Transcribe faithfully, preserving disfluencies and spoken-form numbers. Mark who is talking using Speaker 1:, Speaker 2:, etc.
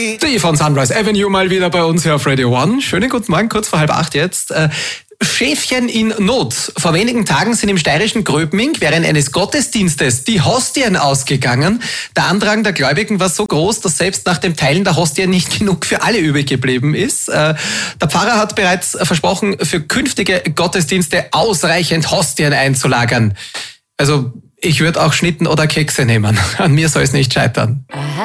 Speaker 1: Die von Sunrise Avenue mal wieder bei uns hier auf Radio One. Schönen guten Morgen, kurz vor halb acht jetzt. Äh, Schäfchen in Not. Vor wenigen Tagen sind im steirischen Gröbming während eines Gottesdienstes die Hostien ausgegangen. Der Andrang der Gläubigen war so groß, dass selbst nach dem Teilen der Hostien nicht genug für alle übrig geblieben ist. Äh, der Pfarrer hat bereits versprochen, für künftige Gottesdienste ausreichend Hostien einzulagern. Also ich würde auch Schnitten oder Kekse nehmen. An mir soll es nicht scheitern.